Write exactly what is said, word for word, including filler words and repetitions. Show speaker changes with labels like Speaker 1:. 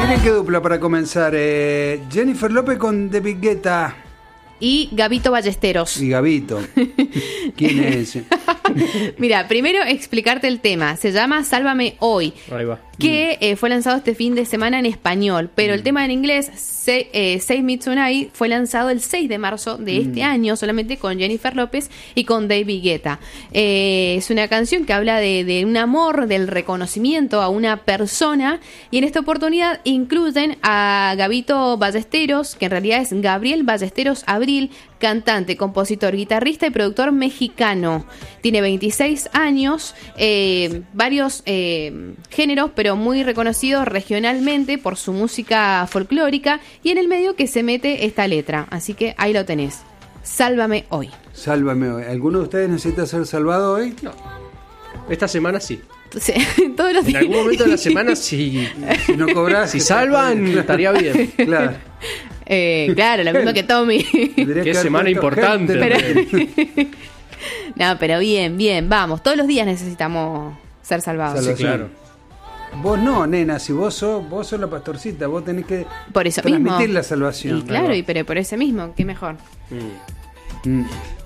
Speaker 1: creen que dupla para comenzar? Eh, Jennifer López con David Guetta.
Speaker 2: Y Gabito Ballesteros.
Speaker 1: Y Gabito. ¿Quién es ese?
Speaker 2: Mira, primero explicarte el tema. Se llama Sálvame Hoy.
Speaker 3: Ahí va.
Speaker 2: Que eh, fue lanzado este fin de semana en español. Pero mm. el tema en inglés, Say, eh, Save Me Tonight, fue lanzado el seis de marzo de mm. este año, solamente con Jennifer López y con David Guetta. Eh, es una canción que habla de, de un amor, del reconocimiento a una persona. Y en esta oportunidad incluyen a Gabito Ballesteros, que en realidad es Gabriel Ballesteros Abril, cantante, compositor, guitarrista y productor mexicano. Tiene veintiséis años, eh, varios eh, géneros, pero muy reconocido regionalmente por su música folclórica, y en el medio que se mete esta letra. Así que ahí lo tenés. Sálvame hoy.
Speaker 1: Sálvame hoy. ¿Alguno de ustedes necesita ser salvado hoy?
Speaker 3: No. Esta semana sí.
Speaker 2: Sí, todos los
Speaker 3: en
Speaker 2: días.
Speaker 3: algún momento de la semana sí.
Speaker 1: Si no cobras,
Speaker 3: si salvan, estaría bien.
Speaker 1: Claro.
Speaker 2: Eh, claro, lo mismo que Tommy.
Speaker 3: Qué semana importante.
Speaker 2: Pero... no, pero bien, bien, vamos. Todos los días necesitamos ser salvados.
Speaker 3: Sí, claro.
Speaker 1: Vos no, nena, si vos sos, vos sos la pastorcita, vos tenés que
Speaker 2: por eso
Speaker 1: transmitir
Speaker 2: mismo.
Speaker 1: la salvación.
Speaker 2: Y claro, y pero por ese mismo, qué mejor.
Speaker 1: Mm. Mm.